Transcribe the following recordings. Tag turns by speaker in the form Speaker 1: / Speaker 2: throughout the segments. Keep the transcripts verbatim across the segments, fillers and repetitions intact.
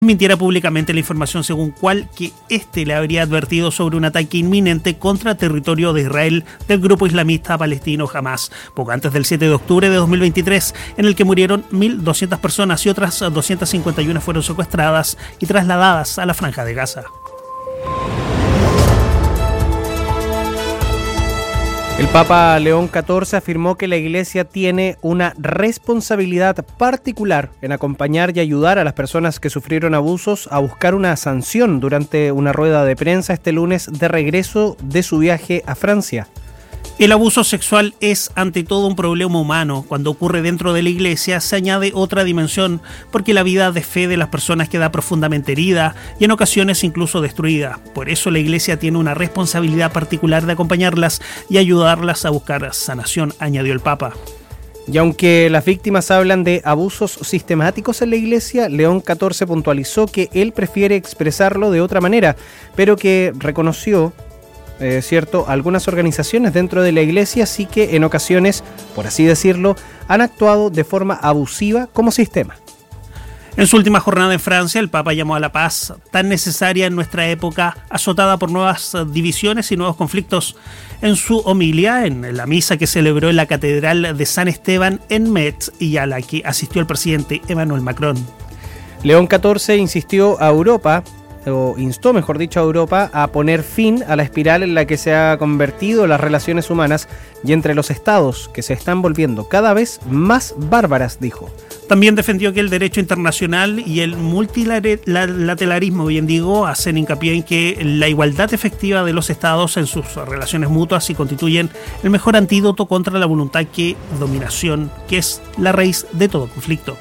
Speaker 1: mintiera públicamente la información según cual que éste le habría advertido sobre un ataque inminente contra territorio de Israel del grupo islamista palestino Hamas, poco antes del siete de octubre de dos mil veintitrés, en el que murieron mil doscientas personas y otras doscientas cincuenta y una fueron secuestradas y trasladadas a la Franja de Gaza.
Speaker 2: El Papa León catorce afirmó que la Iglesia tiene una responsabilidad particular en acompañar y ayudar a las personas que sufrieron abusos a buscar una sanción durante una rueda de prensa este lunes de regreso de su viaje a Francia.
Speaker 1: El abuso sexual es ante todo un problema humano. Cuando ocurre dentro de la Iglesia se añade otra dimensión, porque la vida de fe de las personas queda profundamente herida y en ocasiones incluso destruida. Por eso la Iglesia tiene una responsabilidad particular de acompañarlas y ayudarlas a buscar sanación, añadió el Papa.
Speaker 2: Y aunque las víctimas hablan de abusos sistemáticos en la Iglesia, León catorce puntualizó que él prefiere expresarlo de otra manera, pero que reconoció Eh, cierto, algunas organizaciones dentro de la Iglesia sí que en ocasiones, por así decirlo, han actuado de forma abusiva como sistema.
Speaker 1: En su última jornada en Francia, el Papa llamó a la paz, tan necesaria en nuestra época, azotada por nuevas divisiones y nuevos conflictos. En su homilia, en la misa que celebró en la Catedral de San Esteban en Metz y a la que asistió el presidente Emmanuel Macron.
Speaker 2: León catorce insistió a Europa, o instó, mejor dicho, a Europa a poner fin a la espiral en la que se han convertido las relaciones humanas y entre los estados, que se están volviendo cada vez más bárbaras, dijo.
Speaker 1: También defendió que el derecho internacional y el multilateralismo, bien digo, hacen hincapié en que la igualdad efectiva de los estados en sus relaciones mutuas y constituyen el mejor antídoto contra la voluntad que dominación, que es la raíz de todo conflicto.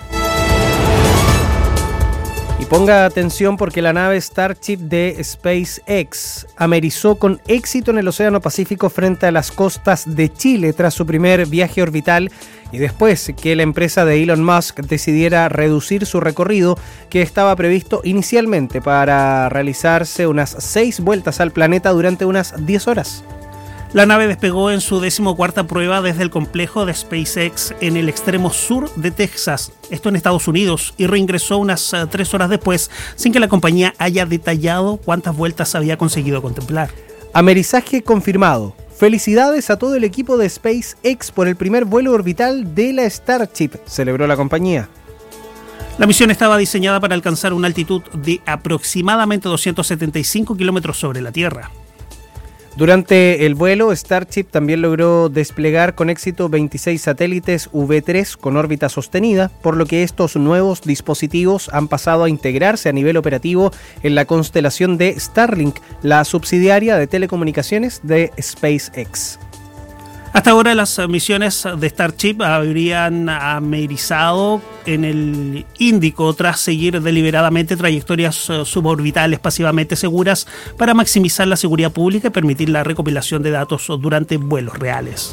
Speaker 2: Y ponga atención porque la nave Starship de SpaceX amerizó con éxito en el Océano Pacífico frente a las costas de Chile tras su primer viaje orbital y después que la empresa de Elon Musk decidiera reducir su recorrido, que estaba previsto inicialmente para realizarse unas seis vueltas al planeta durante unas diez horas.
Speaker 1: La nave despegó en su decimocuarta prueba desde el complejo de SpaceX en el extremo sur de Texas, esto en Estados Unidos, y reingresó unas uh, tres horas después, sin que la compañía haya detallado cuántas vueltas había conseguido contemplar.
Speaker 2: Amerizaje confirmado. Felicidades a todo el equipo de SpaceX por el primer vuelo orbital de la Starship, celebró la compañía.
Speaker 1: La misión estaba diseñada para alcanzar una altitud de aproximadamente doscientos setenta y cinco kilómetros sobre la Tierra.
Speaker 2: Durante el vuelo, Starship también logró desplegar con éxito veintiséis satélites V tres con órbita sostenida, por lo que estos nuevos dispositivos han pasado a integrarse a nivel operativo en la constelación de Starlink, la subsidiaria de telecomunicaciones de SpaceX.
Speaker 1: Hasta ahora las misiones de Starship habrían amerizado en el Índico tras seguir deliberadamente trayectorias suborbitales pasivamente seguras para maximizar la seguridad pública y permitir la recopilación de datos durante vuelos reales.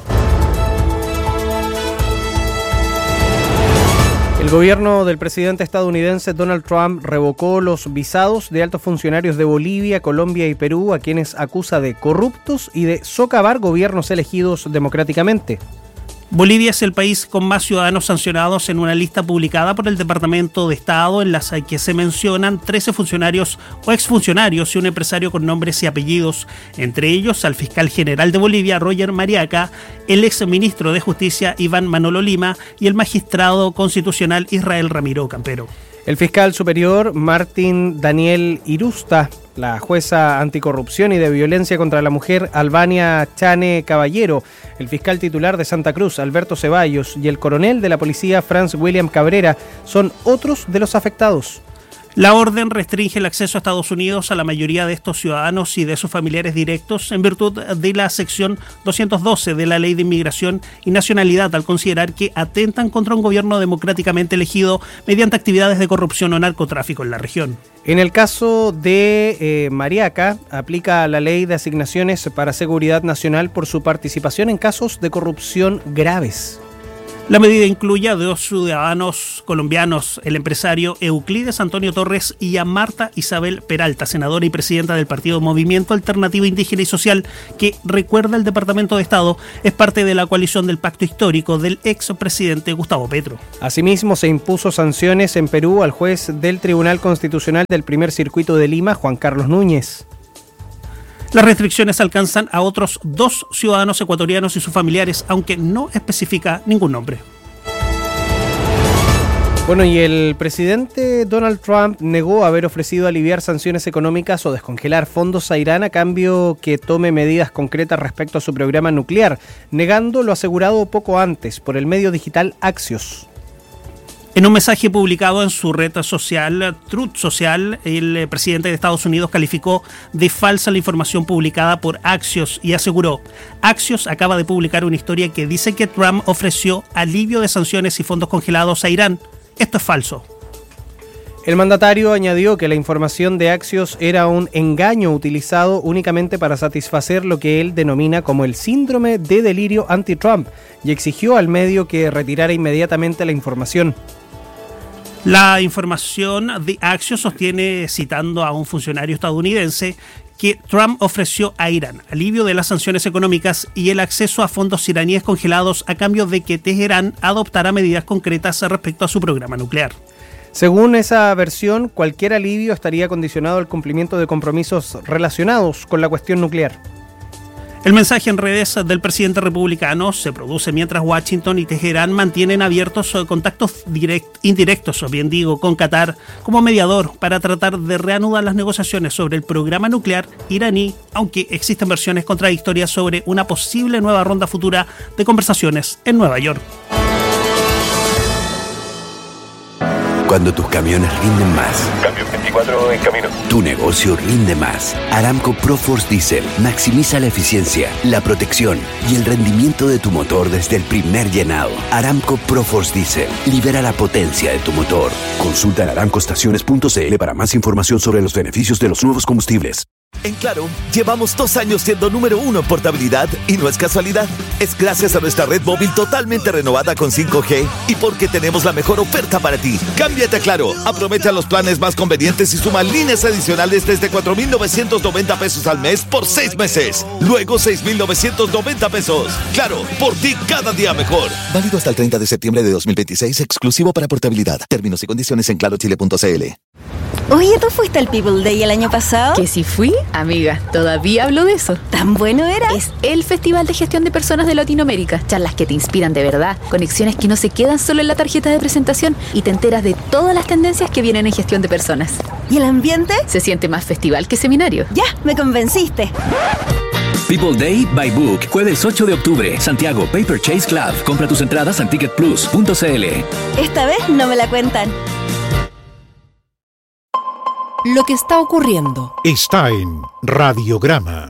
Speaker 2: El gobierno del presidente estadounidense Donald Trump revocó los visados de altos funcionarios de Bolivia, Colombia y Perú, a quienes acusa de corruptos y de socavar gobiernos elegidos democráticamente.
Speaker 1: Bolivia es el país con más ciudadanos sancionados en una lista publicada por el Departamento de Estado en la que se mencionan trece funcionarios o exfuncionarios y un empresario con nombres y apellidos, entre ellos al fiscal general de Bolivia, Roger Mariaca, el exministro de Justicia, Iván Manolo Lima, y el magistrado constitucional Israel Ramiro Campero.
Speaker 2: El fiscal superior Martín Daniel Irusta, la jueza anticorrupción y de violencia contra la mujer Albania Chane Caballero, el fiscal titular de Santa Cruz Alberto Ceballos y el coronel de la policía Franz William Cabrera son otros de los afectados.
Speaker 1: La orden restringe el acceso a Estados Unidos a la mayoría de estos ciudadanos y de sus familiares directos en virtud de la sección doscientos doce de la Ley de Inmigración y Nacionalidad, al considerar que atentan contra un gobierno democráticamente elegido mediante actividades de corrupción o narcotráfico en la región.
Speaker 2: En el caso de eh, Mariaca, aplica la Ley de Asignaciones para Seguridad Nacional por su participación en casos de corrupción graves.
Speaker 1: La medida incluye a dos ciudadanos colombianos, el empresario Euclides Antonio Torres y a Marta Isabel Peralta, senadora y presidenta del partido Movimiento Alternativo Indígena y Social, que, recuerda el Departamento de Estado, es parte de la coalición del pacto histórico del expresidente Gustavo Petro.
Speaker 2: Asimismo, se impuso sanciones en Perú al juez del Tribunal Constitucional del Primer Circuito de Lima, Juan Carlos Núñez.
Speaker 1: Las restricciones alcanzan a otros dos ciudadanos ecuatorianos y sus familiares, aunque no especifica ningún nombre.
Speaker 2: Bueno, y el presidente Donald Trump negó haber ofrecido aliviar sanciones económicas o descongelar fondos a Irán a cambio que tome medidas concretas respecto a su programa nuclear, negando lo asegurado poco antes por el medio digital Axios.
Speaker 1: En un mensaje publicado en su red social, Truth Social, el presidente de Estados Unidos calificó de falsa la información publicada por Axios y aseguró: Axios acaba de publicar una historia que dice que Trump ofreció alivio de sanciones y fondos congelados a Irán. Esto es falso.
Speaker 2: El mandatario añadió que la información de Axios era un engaño utilizado únicamente para satisfacer lo que él denomina como el síndrome de delirio anti-Trump y exigió al medio que retirara inmediatamente la información.
Speaker 1: La información de Axios sostiene, citando a un funcionario estadounidense, que Trump ofreció a Irán alivio de las sanciones económicas y el acceso a fondos iraníes congelados a cambio de que Teherán adoptara medidas concretas respecto a su programa nuclear.
Speaker 2: Según esa versión, cualquier alivio estaría condicionado al cumplimiento de compromisos relacionados con la cuestión nuclear.
Speaker 1: El mensaje en redes del presidente republicano se produce mientras Washington y Teherán mantienen abiertos contactos direct, indirectos, o bien digo, con Qatar como mediador para tratar de reanudar las negociaciones sobre el programa nuclear iraní, aunque existen versiones contradictorias sobre una posible nueva ronda futura de conversaciones en Nueva York.
Speaker 3: Cuando tus camiones rinden más.
Speaker 4: Cambio veinticuatro en camino.
Speaker 3: Tu negocio rinde más. Aramco ProForce Diesel maximiza la eficiencia, la protección y el rendimiento de tu motor desde el primer llenado. Aramco ProForce Diesel libera la potencia de tu motor. Consulta en aramco estaciones punto c l para más información sobre los beneficios de los nuevos combustibles.
Speaker 5: En Claro, llevamos dos años siendo número uno en portabilidad y no es casualidad. Es gracias a nuestra red móvil totalmente renovada con cinco G y porque tenemos la mejor oferta para ti. Cámbiate a Claro, aprovecha los planes más convenientes y suma líneas adicionales desde cuatro mil novecientos noventa pesos al mes por seis meses. Luego seis mil novecientos noventa pesos. Claro, por ti cada día mejor. Válido hasta el treinta de septiembre de dos mil veintiséis, exclusivo para portabilidad. Términos y condiciones en claro chile punto c l.
Speaker 6: Oye, ¿tú fuiste al People Day el año pasado?
Speaker 7: ¿Que si fui? Amiga, todavía hablo de eso.
Speaker 6: ¿Tan bueno era?
Speaker 7: Es el Festival de Gestión de Personas de Latinoamérica. Charlas que te inspiran de verdad, conexiones que no se quedan solo en la tarjeta de presentación y te enteras de todas las tendencias que vienen en gestión de personas.
Speaker 6: ¿Y el ambiente?
Speaker 7: Se siente más festival que seminario.
Speaker 6: Ya, me convenciste.
Speaker 8: People Day by Book, jueves ocho de octubre, Santiago Paper Chase Club. Compra tus entradas en ticket plus punto c l.
Speaker 6: Esta vez no me la cuentan.
Speaker 9: Lo que está ocurriendo
Speaker 10: está en Radiograma.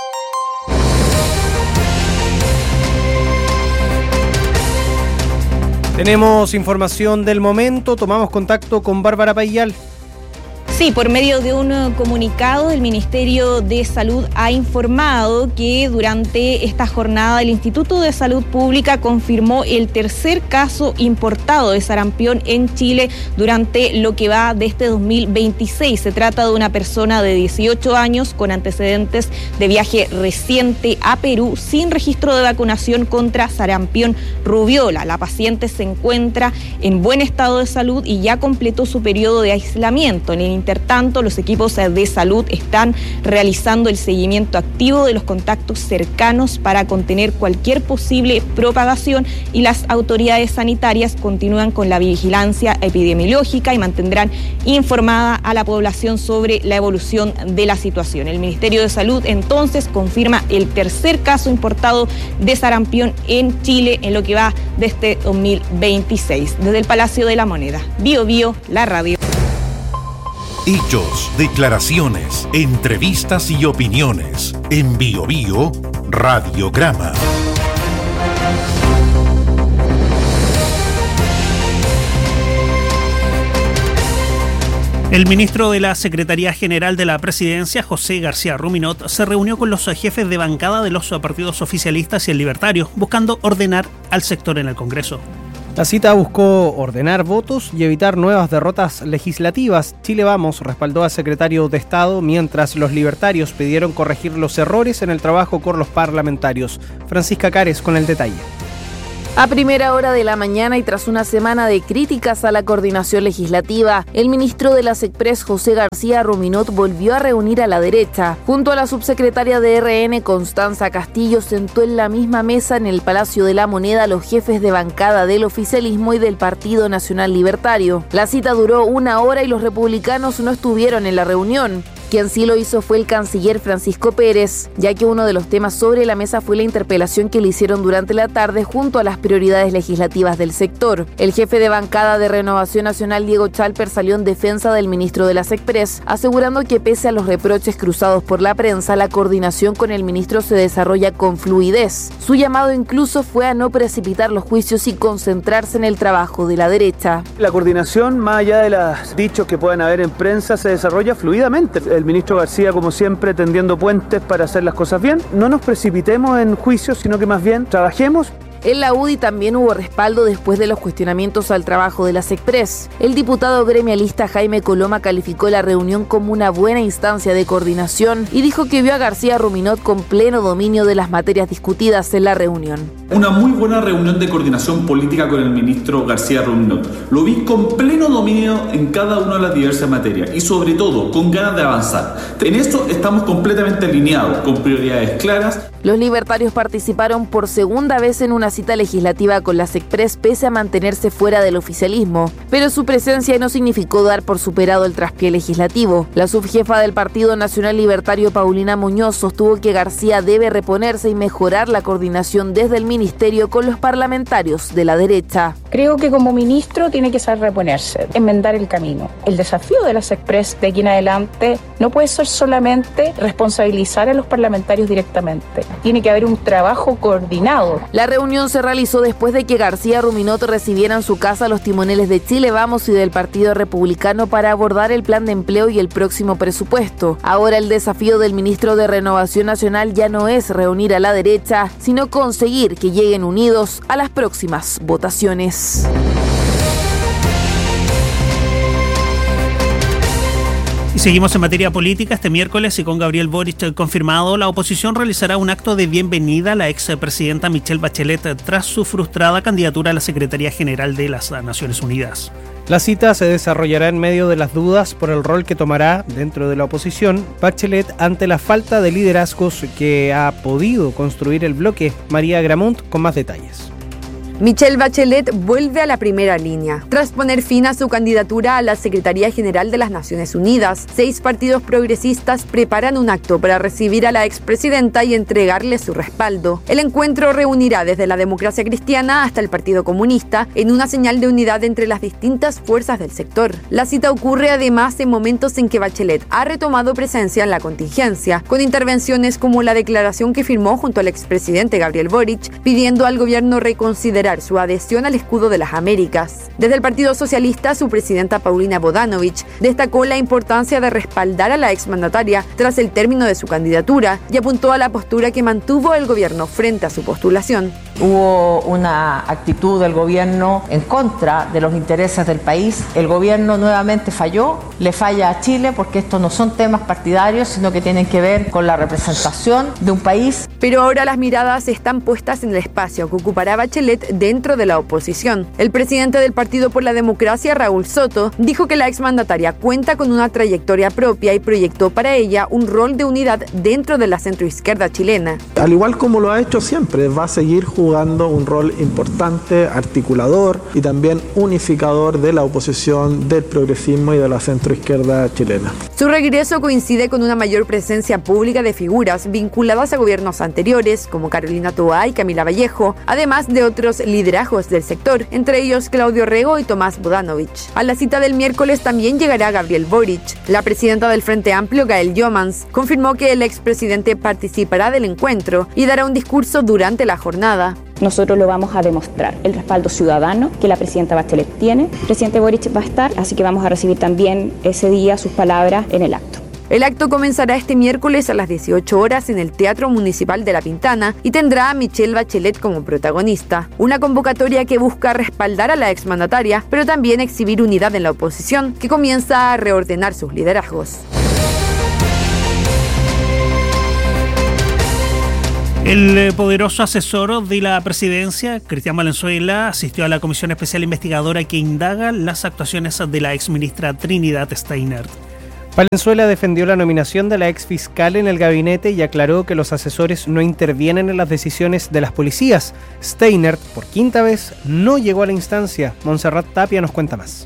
Speaker 2: Tenemos información del momento, tomamos contacto con Bárbara Payal.
Speaker 11: Sí, por medio de un comunicado, el Ministerio de Salud ha informado que durante esta jornada el Instituto de Salud Pública confirmó el tercer caso importado de sarampión en Chile durante lo que va de este dos mil veintiséis. Se trata de una persona de dieciocho años con antecedentes de viaje reciente a Perú sin registro de vacunación contra sarampión rubiola. La paciente se encuentra en buen estado de salud y ya completó su periodo de aislamiento. En el Intertanto, los equipos de salud están realizando el seguimiento activo de los contactos cercanos para contener cualquier posible propagación y las autoridades sanitarias continúan con la vigilancia epidemiológica y mantendrán informada a la población sobre la evolución de la situación. El Ministerio de Salud entonces confirma el tercer caso importado de sarampión en Chile en lo que va de este dos mil veintiséis. Desde el Palacio de la Moneda, Bio Bio, la radio.
Speaker 10: Hechos, declaraciones, entrevistas y opiniones. En Bio Bio, Radiograma.
Speaker 1: El ministro de la Secretaría General de la Presidencia, José García Ruminot, se reunió con los jefes de bancada de los partidos oficialistas y el libertario, buscando ordenar al sector en el Congreso.
Speaker 2: La cita buscó ordenar votos y evitar nuevas derrotas legislativas. Chile Vamos respaldó al secretario de Estado, mientras los libertarios pidieron corregir los errores en el trabajo con los parlamentarios. Francisca Cares con el detalle.
Speaker 4: A primera hora de la mañana y tras una semana de críticas a la coordinación legislativa, el ministro de la SECPRES, José García Ruminot, volvió a reunir a la derecha. Junto a la subsecretaria de R N, Constanza Castillo, sentó en la misma mesa en el Palacio de la Moneda a los jefes de bancada del oficialismo y del Partido Nacional Libertario. La cita duró una hora y los republicanos no estuvieron en la reunión. Quien sí lo hizo fue el canciller Francisco Pérez, ya que uno de los temas sobre la mesa fue la interpelación que le hicieron durante la tarde junto a las prioridades legislativas del sector. El jefe de bancada de Renovación Nacional, Diego Chalper, salió en defensa del ministro de la SECPRES, asegurando que pese a los reproches cruzados por la prensa, la coordinación con el ministro se desarrolla con fluidez. Su llamado incluso fue a no precipitar los juicios y concentrarse en el trabajo de la derecha.
Speaker 12: La coordinación, más allá de los dichos que puedan haber en prensa, se desarrolla fluidamente. El ministro García, como siempre, tendiendo puentes para hacer las cosas bien. No nos precipitemos en juicios, sino que más bien trabajemos.
Speaker 4: En la U D I también hubo respaldo después de los cuestionamientos al trabajo de la SECPRES. El diputado gremialista Jaime Coloma calificó la reunión como una buena instancia de coordinación y dijo que vio a García Ruminot con pleno dominio de las materias discutidas en la reunión.
Speaker 13: Una muy buena reunión de coordinación política con el ministro García Ruminot. Lo vi con pleno dominio en cada una de las diversas materias y sobre todo con ganas de avanzar. En esto estamos completamente alineados, con prioridades claras.
Speaker 4: Los libertarios participaron por segunda vez en una cita legislativa con la SECPRES pese a mantenerse fuera del oficialismo, pero su presencia no significó dar por superado el traspié legislativo. La subjefa del Partido Nacional Libertario, Paulina Muñoz, sostuvo que García debe reponerse y mejorar la coordinación desde el ministerio con los parlamentarios de la derecha.
Speaker 14: Creo que como ministro tiene que saber reponerse, enmendar el camino. El desafío de la SECPRES de aquí en adelante no puede ser solamente responsabilizar a los parlamentarios directamente. Tiene que haber un trabajo coordinado.
Speaker 4: La reunión se realizó después de que García Ruminot recibiera en su casa a los timoneles de Chile Vamos y del Partido Republicano para abordar el plan de empleo y el próximo presupuesto. Ahora el desafío del ministro de Renovación Nacional ya no es reunir a la derecha, sino conseguir que lleguen unidos a las próximas votaciones.
Speaker 1: Y seguimos en materia política. Este miércoles, y con Gabriel Boric confirmado, la oposición realizará un acto de bienvenida a la expresidenta Michelle Bachelet tras su frustrada candidatura a la Secretaría General de las Naciones Unidas.
Speaker 2: La cita se desarrollará en medio de las dudas por el rol que tomará dentro de la oposición Bachelet ante la falta de liderazgos que ha podido construir el bloque. María Gramunt con más detalles.
Speaker 15: Michelle Bachelet vuelve a la primera línea. Tras poner fin a su candidatura a la Secretaría General de las Naciones Unidas, seis partidos progresistas preparan un acto para recibir a la expresidenta y entregarle su respaldo. El encuentro reunirá desde la Democracia Cristiana hasta el Partido Comunista en una señal de unidad entre las distintas fuerzas del sector. La cita ocurre además en momentos en que Bachelet ha retomado presencia en la contingencia, con intervenciones como la declaración que firmó junto al expresidente Gabriel Boric, pidiendo al gobierno reconsiderar su adhesión al escudo de las Américas. Desde el Partido Socialista, su presidenta Paulina Bodanovich destacó la importancia de respaldar a la exmandataria tras el término de su candidatura y apuntó a la postura que mantuvo el gobierno frente a su postulación.
Speaker 16: Hubo una actitud del gobierno en contra de los intereses del país. El gobierno nuevamente falló, le falla a Chile porque estos no son temas partidarios, sino que tienen que ver con la representación de un país.
Speaker 15: Pero ahora las miradas están puestas en el espacio que ocupará Bachelet dentro de la oposición. El presidente del Partido por la Democracia, Raúl Soto, dijo que la exmandataria cuenta con una trayectoria propia y proyectó para ella un rol de unidad dentro de la centroizquierda chilena.
Speaker 17: Al igual como lo ha hecho siempre, va a seguir jugando un rol importante, articulador y también unificador de la oposición, del progresismo y de la centroizquierda chilena.
Speaker 15: Su regreso coincide con una mayor presencia pública de figuras vinculadas a gobiernos anteriores, como Carolina Toá y Camila Vallejo, además de otros liderazgos del sector, entre ellos Claudio Rego y Tomás Bodanovich. A la cita del miércoles también llegará Gabriel Boric. La presidenta del Frente Amplio, Gael Jomans, confirmó que el expresidente participará del encuentro y dará un discurso durante la jornada.
Speaker 14: Nosotros lo vamos a demostrar, el respaldo ciudadano que la presidenta Bachelet tiene. El presidente Boric va a estar, así que vamos a recibir también ese día sus palabras en el acto.
Speaker 15: El acto comenzará este miércoles a las dieciocho horas en el Teatro Municipal de La Pintana y tendrá a Michelle Bachelet como protagonista. Una convocatoria que busca respaldar a la exmandataria, pero también exhibir unidad en la oposición, que comienza a reordenar sus liderazgos.
Speaker 1: El poderoso asesor de la presidencia, Cristian Valenzuela, asistió a la comisión especial investigadora que indaga las actuaciones de la exministra Trinidad Steinert.
Speaker 2: Valenzuela defendió la nominación de la exfiscal en el gabinete y aclaró que los asesores no intervienen en las decisiones de las policías. Steinert, por quinta vez, no llegó a la instancia. Montserrat Tapia nos cuenta más.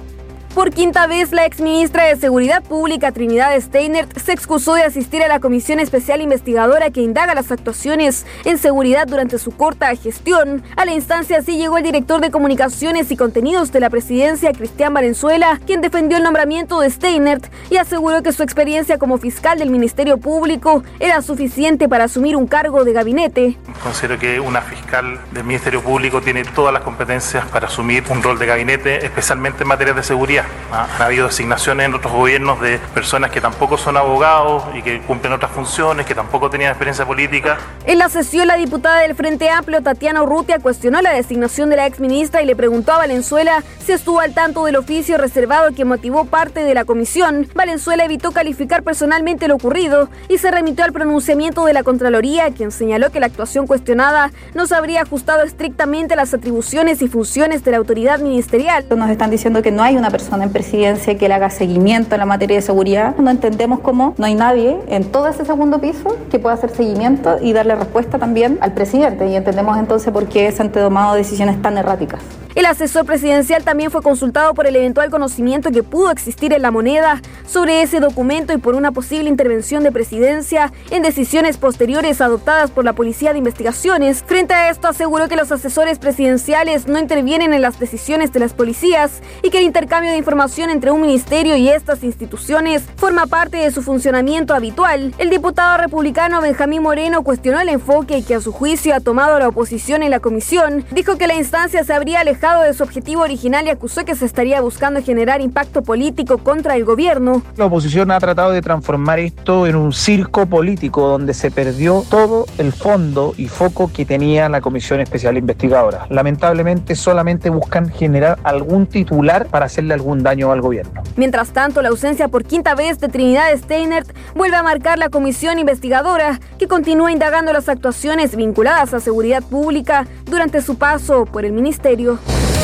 Speaker 18: Por quinta vez, la exministra de Seguridad Pública, Trinidad Steinert, se excusó de asistir a la comisión especial investigadora que indaga las actuaciones en seguridad durante su corta gestión. A la instancia sí llegó el director de Comunicaciones y Contenidos de la presidencia, Cristian Valenzuela, quien defendió el nombramiento de Steinert y aseguró que su experiencia como fiscal del Ministerio Público era suficiente para asumir un cargo de gabinete.
Speaker 19: Considero que una fiscal del Ministerio Público tiene todas las competencias para asumir un rol de gabinete, especialmente en materia de seguridad. Ha habido designaciones en otros gobiernos de personas que tampoco son abogados y que cumplen otras funciones, que tampoco tenían experiencia política.
Speaker 18: En la sesión, la diputada del Frente Amplio, Tatiana Urrutia, cuestionó la designación de la exministra y le preguntó a Valenzuela si estuvo al tanto del oficio reservado que motivó parte de la comisión. Valenzuela evitó calificar personalmente lo ocurrido y se remitió al pronunciamiento de la Contraloría, quien señaló que la actuación cuestionada no se habría ajustado estrictamente a las atribuciones y funciones de la autoridad ministerial.
Speaker 20: Nos están diciendo que no hay una persona en presidencia que le haga seguimiento a la materia de seguridad. No entendemos cómo no hay nadie en todo ese segundo piso que pueda hacer seguimiento y darle respuesta también al presidente, y entendemos entonces por qué se han tomado decisiones tan erráticas.
Speaker 18: El asesor presidencial también fue consultado por el eventual conocimiento que pudo existir en la moneda sobre ese documento y por una posible intervención de presidencia en decisiones posteriores adoptadas por la Policía de Investigaciones. Frente a esto, aseguró que los asesores presidenciales no intervienen en las decisiones de las policías y que el intercambio de información entre un ministerio y estas instituciones forma parte de su funcionamiento habitual. El diputado republicano Benjamín Moreno cuestionó el enfoque que a su juicio ha tomado la oposición en la comisión. Dijo que la instancia se habría alejado de su objetivo original y acusó que se estaría buscando generar impacto político contra el gobierno.
Speaker 21: La oposición ha tratado de transformar esto en un circo político donde se perdió todo el fondo y foco que tenía la Comisión Especial Investigadora. Lamentablemente solamente buscan generar algún titular para hacerle algún daño al gobierno.
Speaker 18: Mientras tanto, la ausencia por quinta vez de Trinidad Steinert vuelve a marcar la comisión investigadora que continúa indagando las actuaciones vinculadas a seguridad pública durante su paso por el ministerio.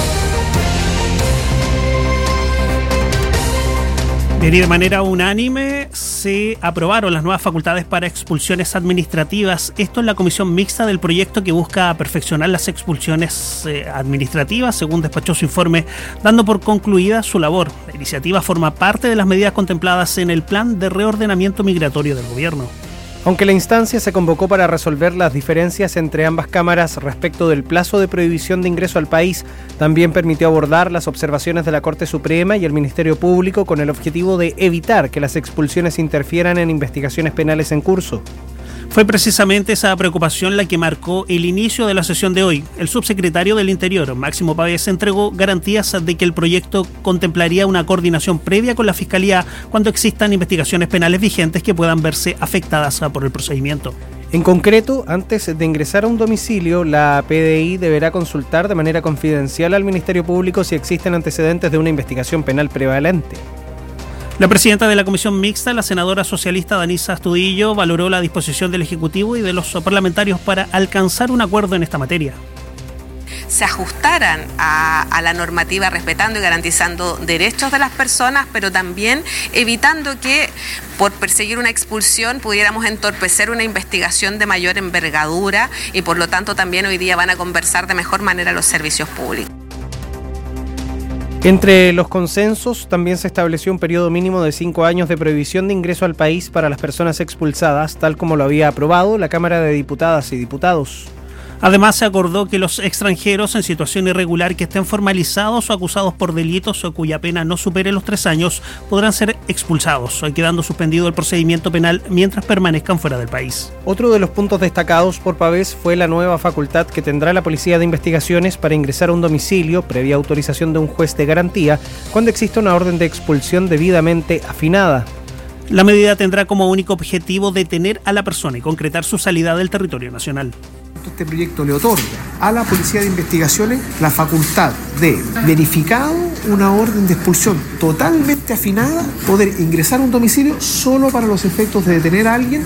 Speaker 1: Bien, y de manera unánime se aprobaron las nuevas facultades para expulsiones administrativas. Esto en la comisión mixta del proyecto que busca perfeccionar las expulsiones eh, administrativas, según despachó su informe, dando por concluida su labor. La iniciativa forma parte de las medidas contempladas en el plan de reordenamiento migratorio del gobierno.
Speaker 2: Aunque la instancia se convocó para resolver las diferencias entre ambas cámaras respecto del plazo de prohibición de ingreso al país, también permitió abordar las observaciones de la Corte Suprema y el Ministerio Público con el objetivo de evitar que las expulsiones interfieran en investigaciones penales en curso.
Speaker 1: Fue precisamente esa preocupación la que marcó el inicio de la sesión de hoy. El subsecretario del Interior, Máximo Pavés, entregó garantías de que el proyecto contemplaría una coordinación previa con la Fiscalía cuando existan investigaciones penales vigentes que puedan verse afectadas por el procedimiento.
Speaker 2: En concreto, antes de ingresar a un domicilio, la P D I deberá consultar de manera confidencial al Ministerio Público si existen antecedentes de una investigación penal prevalente.
Speaker 1: La presidenta de la comisión mixta, la senadora socialista Danisa Astudillo, valoró la disposición del Ejecutivo y de los parlamentarios para alcanzar un acuerdo en esta materia.
Speaker 22: Se ajustaran a, a la normativa respetando y garantizando derechos de las personas, pero también evitando que por perseguir una expulsión pudiéramos entorpecer una investigación de mayor envergadura y por lo tanto también hoy día van a conversar de mejor manera los servicios públicos.
Speaker 2: Entre los consensos también se estableció un periodo mínimo de cinco años de prohibición de ingreso al país para las personas expulsadas, tal como lo había aprobado la Cámara de Diputadas y Diputados.
Speaker 1: Además, se acordó que los extranjeros en situación irregular que estén formalizados o acusados por delitos o cuya pena no supere los tres años podrán ser expulsados, quedando suspendido el procedimiento penal mientras permanezcan fuera del país.
Speaker 2: Otro de los puntos destacados por Pavés fue la nueva facultad que tendrá la Policía de Investigaciones para ingresar a un domicilio previa autorización de un juez de garantía cuando exista una orden de expulsión debidamente afinada.
Speaker 1: La medida tendrá como único objetivo detener a la persona y concretar su salida del territorio nacional.
Speaker 3: Este proyecto le otorga a la Policía de Investigaciones la facultad de, verificado una orden de expulsión totalmente afinada, poder ingresar a un domicilio solo para los efectos de detener a alguien.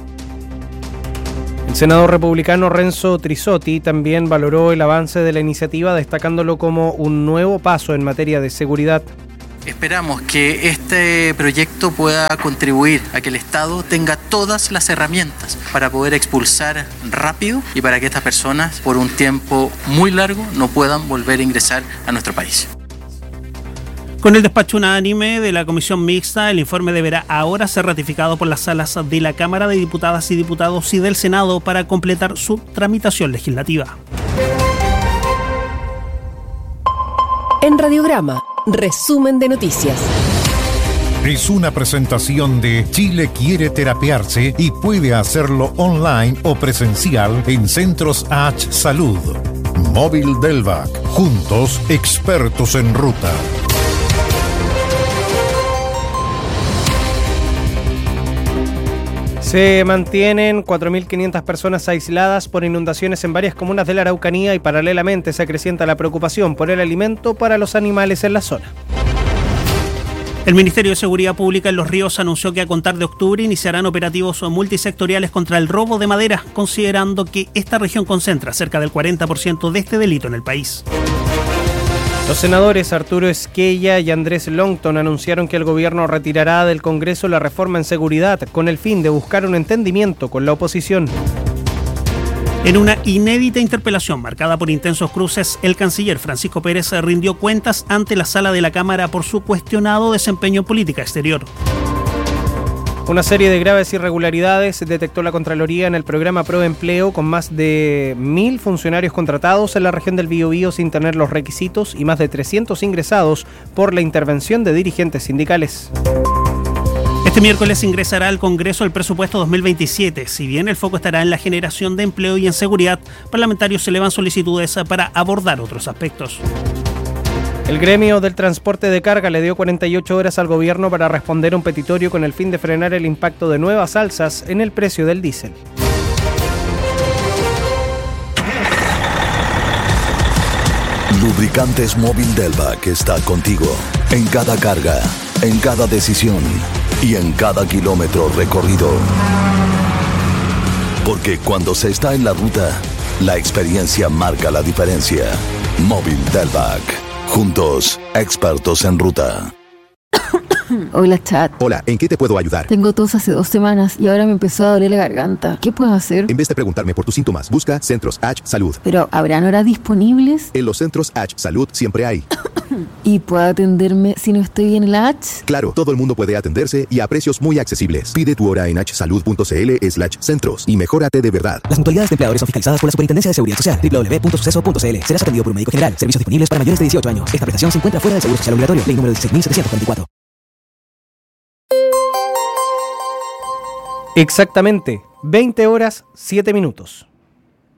Speaker 2: El senador republicano Renzo Trisotti también valoró el avance de la iniciativa, destacándolo como un nuevo paso en materia de seguridad.
Speaker 5: Esperamos que este proyecto pueda contribuir a que el Estado tenga todas las herramientas para poder expulsar rápido y para que estas personas por un tiempo muy largo no puedan volver a ingresar a nuestro país.
Speaker 1: Con el despacho unánime de la Comisión Mixta, el informe deberá ahora ser ratificado por las salas de la Cámara de Diputadas y Diputados y del Senado para completar su tramitación legislativa.
Speaker 9: En Radiograma, resumen de noticias.
Speaker 10: Es una presentación de Chile quiere terapiarse y puede hacerlo online o presencial en Centros H Salud. Móvil Delvac, juntos expertos en ruta.
Speaker 2: Se mantienen cuatro mil quinientas personas aisladas por inundaciones en varias comunas de la Araucanía y paralelamente se acrecienta la preocupación por el alimento para los animales en la zona.
Speaker 1: El Ministerio de Seguridad Pública en Los Ríos anunció que a contar de octubre iniciarán operativos multisectoriales contra el robo de madera, considerando que esta región concentra cerca del cuarenta por ciento de este delito en el país.
Speaker 2: Los senadores Arturo Esquella y Andrés Longton anunciaron que el gobierno retirará del Congreso la reforma en seguridad con el fin de buscar un entendimiento con la oposición.
Speaker 1: En una inédita interpelación marcada por intensos cruces, el canciller Francisco Pérez rindió cuentas ante la sala de la Cámara por su cuestionado desempeño en política exterior.
Speaker 2: Una serie de graves irregularidades detectó la Contraloría en el programa Proempleo, con más de mil funcionarios contratados en la región del Biobío sin tener los requisitos y más de trescientos ingresados por la intervención de dirigentes sindicales.
Speaker 1: Este miércoles ingresará al Congreso el presupuesto dos mil veintisiete. Si bien el foco estará en la generación de empleo y en seguridad, parlamentarios elevan solicitudes para abordar otros aspectos.
Speaker 2: El gremio del transporte de carga le dio cuarenta y ocho horas al gobierno para responder a un petitorio con el fin de frenar el impacto de nuevas alzas en el precio del diésel.
Speaker 23: Lubricantes Móvil Delvac está contigo en cada carga, en cada decisión y en cada kilómetro recorrido. Porque cuando se está en la ruta, la experiencia marca la diferencia. Móvil Delvac. Juntos, expertos en ruta.
Speaker 24: Hola, chat.
Speaker 25: Hola, ¿en qué te puedo ayudar?
Speaker 24: Tengo tos hace dos semanas y ahora me empezó a doler la garganta. ¿Qué puedo hacer?
Speaker 25: En vez de preguntarme por tus síntomas, busca Centros H Salud.
Speaker 24: Pero, ¿habrán horas disponibles?
Speaker 25: En los Centros H Salud siempre hay.
Speaker 24: ¿Y puedo atenderme si no estoy en la H?
Speaker 25: Claro, todo el mundo puede atenderse y a precios muy accesibles. Pide tu hora en hsalud.cl slash centros y mejórate de verdad.
Speaker 26: Las mutualidades de empleadores son fiscalizadas por la Superintendencia de Seguridad Social. doble u doble u doble u punto suceso punto c l. Serás atendido por un médico general. Servicios disponibles para mayores de dieciocho años. Esta prestación se encuentra fuera del Seguro Social Obligatorio. Ley número dieciséis mil setecientos cuarenta y cuatro.
Speaker 2: Exactamente, veinte horas, siete minutos.